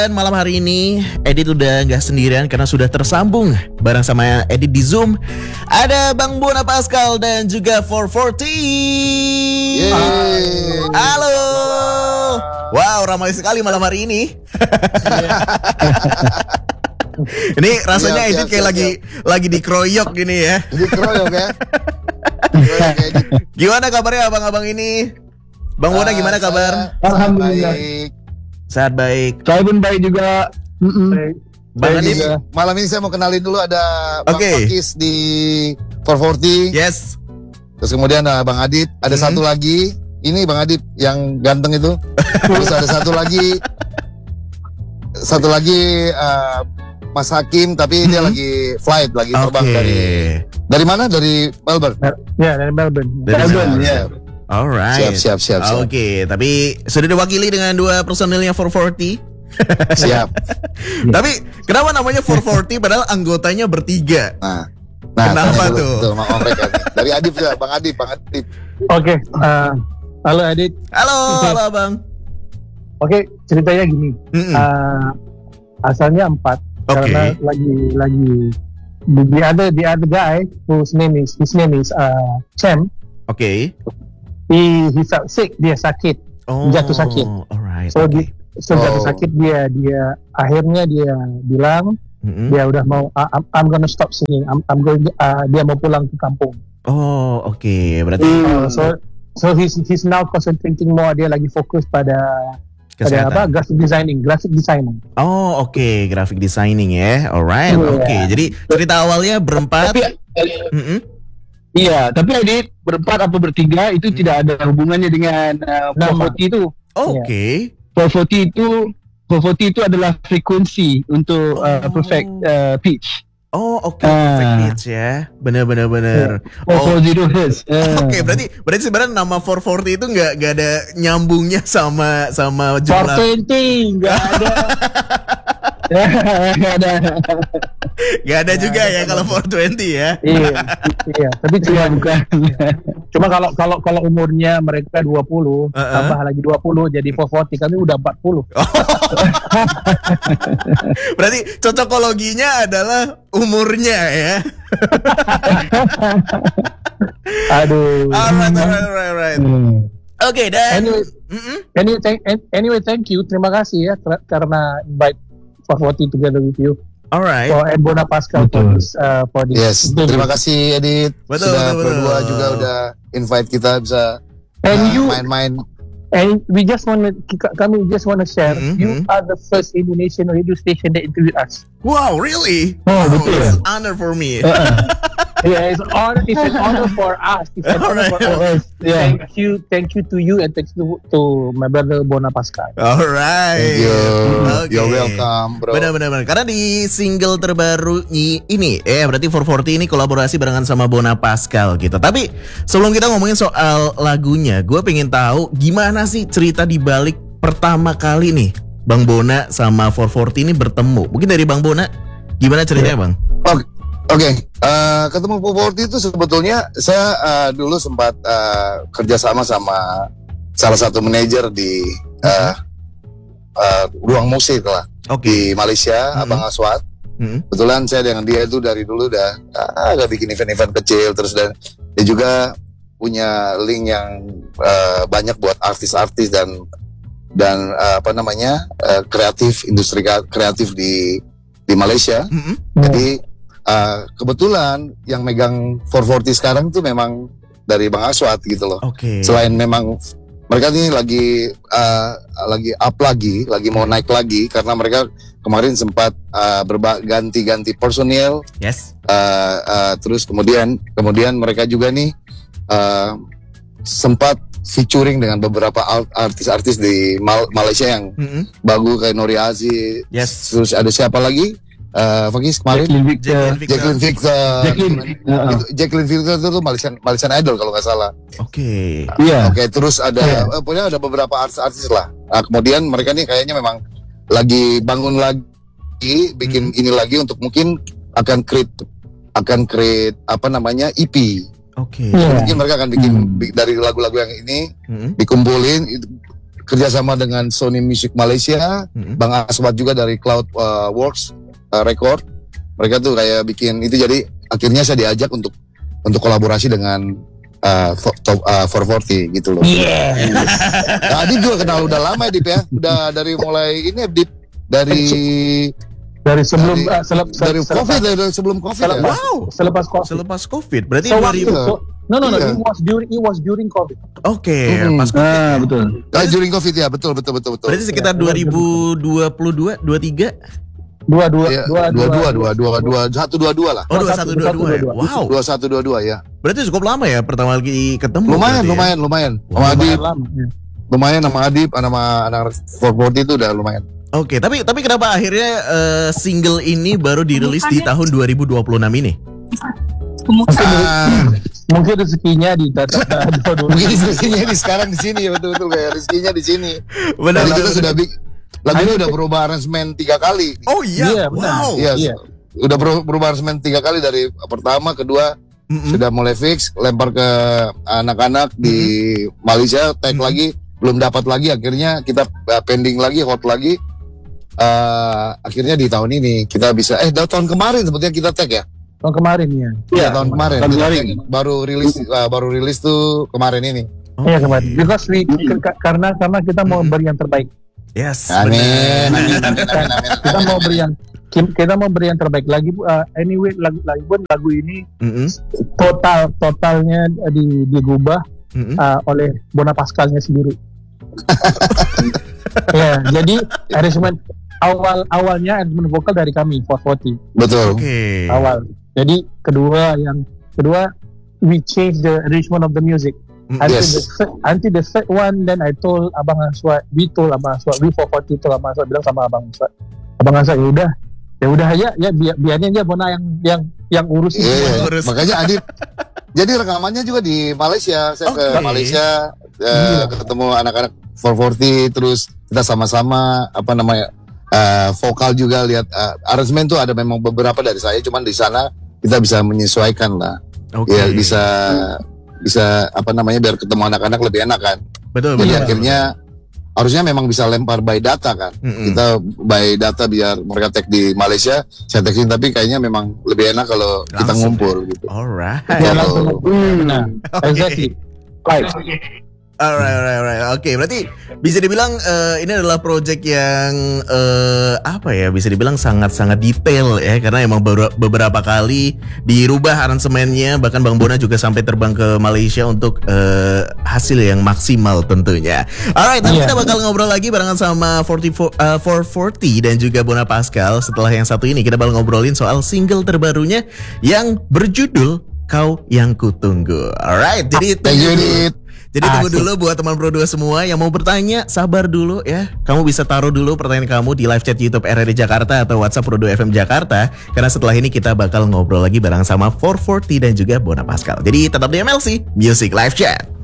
Dan malam hari ini Edit udah gak sendirian karena sudah tersambung bareng sama Edit di Zoom. Ada Bang Bona Pascal dan juga 440. Halo. Wow, ramai sekali malam hari ini. Ini rasanya Edit kayak lagi dikeroyok gini ya. Dikeroyok ya. Gimana kabarnya abang-abang ini? Bang Bona gimana kabar? Alhamdulillah. Sehat baik. Saya pun baik juga. Bang Adit, malam ini saya mau kenalin dulu ada Bang Oke. Pakis di 440. yes. Terus kemudian ada Bang Adit, ada satu lagi. Ini Bang Adit yang ganteng itu. Terus ada satu lagi Mas Hakim, tapi dia lagi flight, lagi terbang dari mana? Dari Melbourne. Ya, dari Melbourne. Dari Melbourne, Melbourne. ya. Alright. Siap. Oke, tapi sudah diwakili dengan dua personilnya 440. Siap. Tapi kenapa namanya 440 padahal anggotanya bertiga? Nah, Kenapa tanya tuh? Tuh, sama mereka nih. Dari Adit ya, Bang Adit. Oke, halo Adit. Halo Bang. Oke, ceritanya gini. Mm-mm. Asalnya 4 Oke. karena lagi the other guy his name is Sam. Oke. He felt sick, dia sakit. Jatuh sakit. Alright. So jatuh sakit dia akhirnya dia bilang dia udah mau I'm gonna stop singing. I'm going dia mau pulang ke kampung. Oh, oke. Berarti So he's now concentrating more, dia lagi fokus pada kesehatan. graphic designing. Oh, oke, graphic designing ya. Alright. Iya. Oke. Jadi cerita awalnya berempat. Iya, tapi Adit berempat atau bertiga itu tidak ada hubungannya dengan 440 itu. Oke. 440 itu adalah frekuensi untuk perfect pitch. Oh, oke. Perfect pitch ya. Benar. 440 Hz. Oke, berarti sebenarnya nama 440 itu nggak ada nyambungnya sama jumlah. 420 nggak ada. Nggak ada juga ya kalau 420 ya. Iya. Tapi cuma kalau umurnya mereka 20 tambah lagi 20 jadi 440, kami udah 40. Berarti cocokologinya adalah umurnya ya. Aduh. Alright. Oke, dan Anyway, thank you. Terima kasih ya karena invite 440 together with you. alright. For Bona Pascal for this. Yes, terima kasih Edit. Betul. Berdua juga udah invite kita bisa main-main. And we just want to share. You are the first Indonesian radio station that interviewed us. Wow, really? Oh, betul. It's an honor for me. Yeah, it's an honor for us. It's an honor for us. Yeah. Thank you to you and thanks to my brother Bona Pascal. Alright. Thank you. Okay. You're welcome, bro. Benar. Karena di single terbaru ini, berarti 440 ini kolaborasi barengan sama Bona Pascal gitu. Tapi sebelum kita ngomongin soal lagunya, gue pengen tahu gimana sih cerita di balik pertama kali nih Bang Bona sama 440 ini bertemu. Mungkin dari Bang Bona, gimana ceritanya Bang? Oke. Ketemu 440 itu sebetulnya saya dulu sempat kerjasama sama salah satu manajer di ruang musik lah di Malaysia, Abang Aswad. Kebetulan saya dengan dia itu dari dulu udah bikin event-event kecil, terus dan dia juga punya link yang banyak buat artis-artis dan kreatif, industri kreatif di Malaysia. Jadi kebetulan yang megang 440 sekarang tuh memang dari Bang Aswad gitu loh. Selain memang mereka ini lagi up lagi mau naik lagi karena mereka kemarin sempat ganti personil. Yes. Terus kemudian mereka juga nih sempat featuring dengan beberapa artis-artis di Malaysia yang bagus kayak Nori Aziz. Yes. Terus ada siapa lagi? Fakis kemarin Jacqueline Victor itu Malaysian Idol kalau nggak salah. Oke. Oke, terus ada pokoknya ada beberapa artis lah. Kemudian mereka nih kayaknya memang lagi bangun lagi, bikin ini lagi untuk mungkin akan create EP. Oke. Mungkin mereka akan bikin dari lagu-lagu yang ini dikumpulin. kerjasama dengan Sony Music Malaysia, Bang Aswad juga dari Cloud Works Record. Mereka tuh kayak bikin itu, jadi akhirnya saya diajak untuk kolaborasi dengan 440 gitu loh. Nah, Adip juga kenal udah lama ya Dip ya. Udah dari mulai ini Dip dari sebelum sebelum COVID ya. Wow. Selepas COVID. Berarti 2000. No. It was during COVID. Oke, pas COVID. Betul. During COVID ya, betul. Berarti sekitar 2022, 23. 22 lah. Oh, 2122 ya. Wow. 2122 ya. Berarti cukup lama ya pertama kali ketemu. Lumayan. Sama Adip. Lumayan sama Adip, sama anak 440 itu udah lumayan. Oke, tapi kenapa akhirnya single ini baru dirilis di tahun 2026 ini? Mungkin rezekinya di mungkin rezekinya di sekarang di sini ya, betul kayak rezekinya di sini. Benar. Jadi kita sudah lagunya udah berubah aransemen 3 kali. Oh iya, wow. Iya. Udah berubah aransemen 3 kali, dari pertama, kedua sudah mulai fix, lempar ke anak-anak di Malaysia, tag lagi, belum dapat lagi, akhirnya kita pending lagi, hot lagi. Akhirnya di tahun ini kita bisa tahun kemarin sebetulnya kita tag ya. Tahun kemarin ya. Iya, tahun kemarin. Baru rilis tuh kemarin ini. Iya, kemarin. Because karena kita mau beri yang terbaik. Yes. Amin. Kita mau beri yang terbaik lagi. Anyway, lagu ini totalnya digubah oleh Bona Pascalnya sendiri. Ya, jadi arrangement awalnya arrangement vokal dari kami 440. Betul. Okay. Awal. Jadi kedua we change the arrangement of the music. Until the third one, then I told Abang Aswad, we 440 told Abang Aswad, bilang sama Abang Aswad, ya udah aja ya biarnya aja Bona yang urusin. Makanya Adip. Jadi rekamannya juga di Malaysia. Saya ke Malaysia ketemu anak-anak 440, terus kita sama-sama vokal juga, lihat aransemen tuh ada memang beberapa dari saya, cuman di sana kita bisa menyesuaikan lah. Ya bisa biar ketemu anak-anak lebih enak kan. Betul. Jadi akhirnya harusnya memang bisa lempar by data kan. Kita by data biar mereka tag di Malaysia, saya tagin, tapi kayaknya memang lebih enak kalau kita ngumpul gitu. Alright. Exactly. Alright. Oke, berarti bisa dibilang ini adalah project yang bisa dibilang sangat-sangat detail ya, karena emang beberapa kali dirubah aransemennya, bahkan Bang Bona juga sampai terbang ke Malaysia untuk hasil yang maksimal tentunya. Alright, nanti kita bakal ngobrol lagi barengan sama 440 dan juga Bona Pascal. Setelah yang satu ini kita bakal ngobrolin soal single terbarunya yang berjudul Kau Yang Kutunggu. Alright, jadi tunggu dulu buat teman Pro 2 semua yang mau bertanya, sabar dulu ya. Kamu bisa taruh dulu pertanyaan kamu di live chat YouTube RRI Jakarta atau WhatsApp Pro 2 FM Jakarta, karena setelah ini kita bakal ngobrol lagi bareng sama 440 dan juga Bona Pascal. Jadi tetap di MLC Music Live Chat.